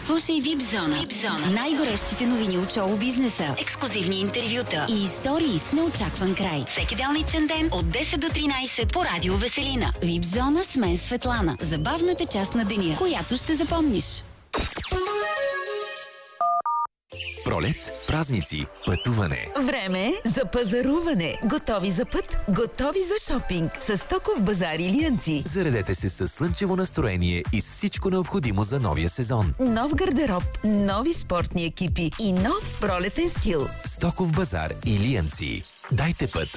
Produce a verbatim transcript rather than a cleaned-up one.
Слушай Випзона. Випзона. Най-горещите новини от шоу бизнеса, ексклузивни интервюта и истории с неочакван край. Всеки делничен ден от десет до тринайсет по Радио Веселина. Випзона с мен Светлана. Забавната част на деня, която ще запомниш. Пролет, празници, пътуване. Време е за пазаруване. Готови за път, готови за шопинг. С Стоков базар Илиянци. Заредете се с слънчево настроение и с всичко необходимо за новия сезон. Нов гардероб, нови спортни екипи и нов пролетен стил. Стоков базар Илиянци. Дайте път